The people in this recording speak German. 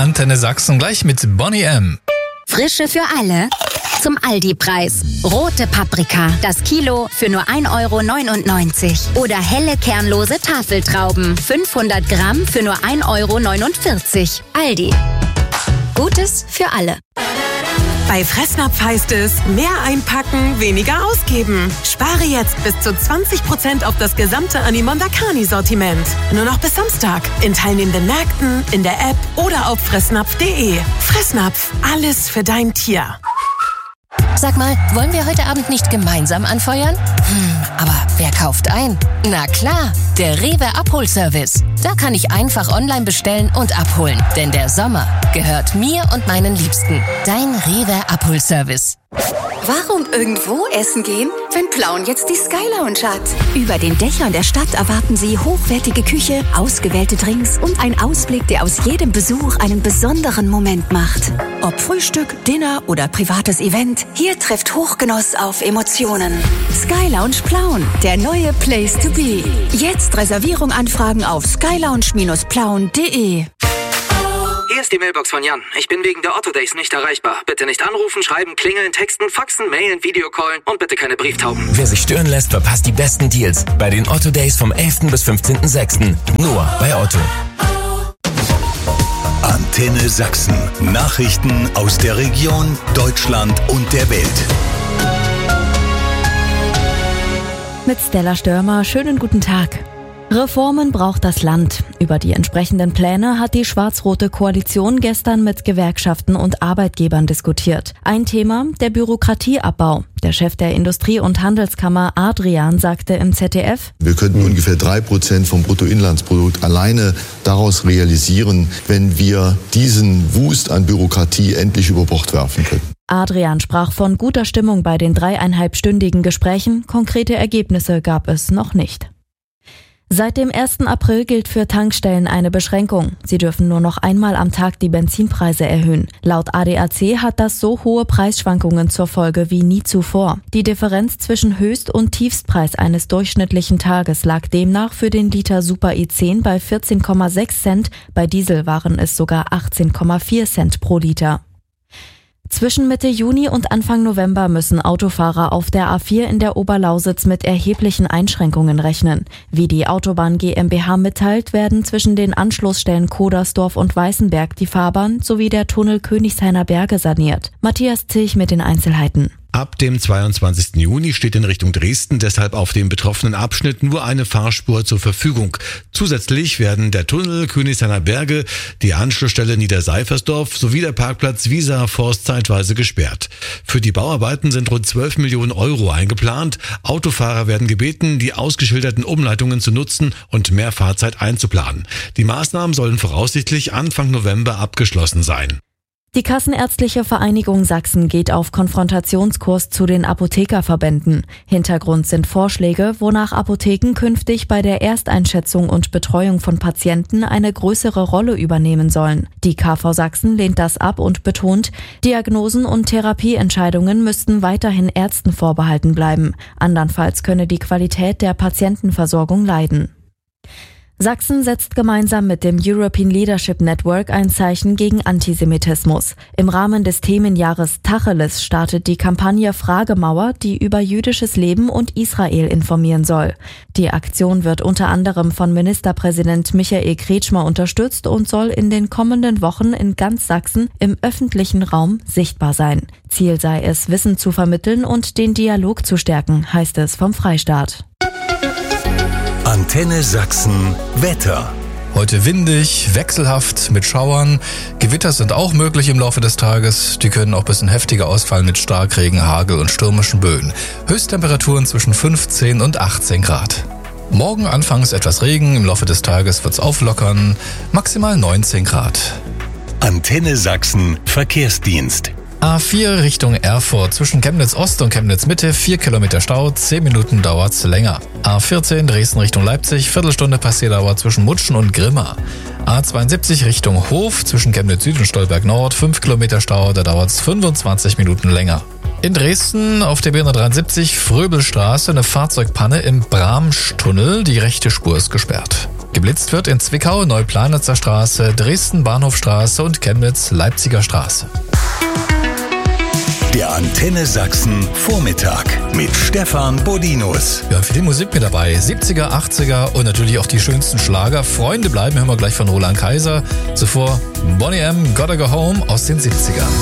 Antenne Sachsen gleich mit Bonnie M. Frische für alle zum Aldi-Preis. Rote Paprika, das Kilo für nur 1,99 € oder helle kernlose Tafeltrauben, 500 Gramm für nur 1,49 €. Aldi. Gutes für alle. Bei Fressnapf heißt es, mehr einpacken, weniger ausgeben. Spare jetzt bis zu 20% auf das gesamte Animondakani-Sortiment. Nur noch bis Samstag. In teilnehmenden Märkten, in der App oder auf fressnapf.de. Fressnapf, alles für dein Tier. Sag mal, wollen wir heute Abend nicht gemeinsam anfeuern? Aber wer kauft ein? Na klar, der Rewe Abholservice. Da kann ich einfach online bestellen und abholen. Denn der Sommer gehört mir und meinen Liebsten. Dein Rewe Abholservice. Warum irgendwo essen gehen, wenn Plauen jetzt die Sky Lounge hat? Über den Dächern der Stadt erwarten Sie hochwertige Küche, ausgewählte Drinks und einen Ausblick, der aus jedem Besuch einen besonderen Moment macht. Ob Frühstück, Dinner oder privates Event, hier trifft Hochgenuss auf Emotionen. Sky Lounge Plauen, der neue Place to be. Jetzt Reservierung anfragen auf skylounge-plauen.de. Hier ist die Mailbox von Jan. Ich bin wegen der Otto Days nicht erreichbar. Bitte nicht anrufen, schreiben, klingeln, texten, faxen, mailen, Videocallen und bitte keine Brieftauben. Wer sich stören lässt, verpasst die besten Deals bei den Otto Days vom 11. bis 15.06. Nur bei Otto. Antenne Sachsen. Nachrichten aus der Region, Deutschland und der Welt. Mit Stella Störmer, schönen guten Tag. Reformen braucht das Land. Über die entsprechenden Pläne hat die schwarz-rote Koalition gestern mit Gewerkschaften und Arbeitgebern diskutiert. Ein Thema, der Bürokratieabbau. Der Chef der Industrie- und Handelskammer Adrian sagte im ZDF: Wir könnten ungefähr 3% vom Bruttoinlandsprodukt alleine daraus realisieren, wenn wir diesen Wust an Bürokratie endlich über Bord werfen könnten. Adrian sprach von guter Stimmung bei den 3,5-stündigen Gesprächen. Konkrete Ergebnisse gab es noch nicht. Seit dem 1. April gilt für Tankstellen eine Beschränkung. Sie dürfen nur noch einmal am Tag die Benzinpreise erhöhen. Laut ADAC hat das so hohe Preisschwankungen zur Folge wie nie zuvor. Die Differenz zwischen Höchst- und Tiefstpreis eines durchschnittlichen Tages lag demnach für den Liter Super E10 bei 14,6 Cent. Bei Diesel waren es sogar 18,4 Cent pro Liter. Zwischen Mitte Juni und Anfang November müssen Autofahrer auf der A4 in der Oberlausitz mit erheblichen Einschränkungen rechnen. Wie die Autobahn GmbH mitteilt, werden zwischen den Anschlussstellen Kodersdorf und Weißenberg die Fahrbahn sowie der Tunnel Königshainer Berge saniert. Matthias Zilch mit den Einzelheiten. Ab dem 22. Juni steht in Richtung Dresden deshalb auf dem betroffenen Abschnitt nur eine Fahrspur zur Verfügung. Zusätzlich werden der Tunnel Königshainer Berge, die Anschlussstelle Niederseifersdorf sowie der Parkplatz Wieser Forst zeitweise gesperrt. Für die Bauarbeiten sind rund 12 Millionen Euro eingeplant. Autofahrer werden gebeten, die ausgeschilderten Umleitungen zu nutzen und mehr Fahrzeit einzuplanen. Die Maßnahmen sollen voraussichtlich Anfang November abgeschlossen sein. Die Kassenärztliche Vereinigung Sachsen geht auf Konfrontationskurs zu den Apothekerverbänden. Hintergrund sind Vorschläge, wonach Apotheken künftig bei der Ersteinschätzung und Betreuung von Patienten eine größere Rolle übernehmen sollen. Die KV Sachsen lehnt das ab und betont, Diagnosen und Therapieentscheidungen müssten weiterhin Ärzten vorbehalten bleiben. Andernfalls könne die Qualität der Patientenversorgung leiden. Sachsen setzt gemeinsam mit dem European Leadership Network ein Zeichen gegen Antisemitismus. Im Rahmen des Themenjahres Tacheles startet die Kampagne Fragemauer, die über jüdisches Leben und Israel informieren soll. Die Aktion wird unter anderem von Ministerpräsident Michael Kretschmer unterstützt und soll in den kommenden Wochen in ganz Sachsen im öffentlichen Raum sichtbar sein. Ziel sei es, Wissen zu vermitteln und den Dialog zu stärken, heißt es vom Freistaat. Antenne Sachsen Wetter. Heute windig, wechselhaft mit Schauern. Gewitter sind auch möglich im Laufe des Tages. Die können auch ein bisschen heftiger ausfallen mit Starkregen, Hagel und stürmischen Böen. Höchsttemperaturen zwischen 15 und 18 Grad. Morgen anfangs etwas Regen, im Laufe des Tages wird's auflockern. Maximal 19 Grad. Antenne Sachsen Verkehrsdienst. A4 Richtung Erfurt zwischen Chemnitz Ost und Chemnitz Mitte, 4 Kilometer Stau, 10 Minuten dauert's länger. A14 Dresden Richtung Leipzig, Viertelstunde Passierdauer zwischen Mutschen und Grimma. A72 Richtung Hof zwischen Chemnitz Süd und Stolberg Nord, 5 Kilometer Stau, da dauert's 25 Minuten länger. In Dresden auf der B173 Fröbelstraße eine Fahrzeugpanne im Bramstunnel, die rechte Spur ist gesperrt. geblitzt wird in Zwickau, Neuplanitzer Straße, Dresden Bahnhofstraße und Chemnitz Leipziger Straße. Der Antenne Sachsen Vormittag mit Stefan Bodinus. Ja, viel Musik mit dabei. 70er, 80er und natürlich auch die schönsten Schlager. Freunde bleiben, hören wir gleich von Roland Kaiser. Zuvor Boney M. Gotta Go Home aus den 70ern.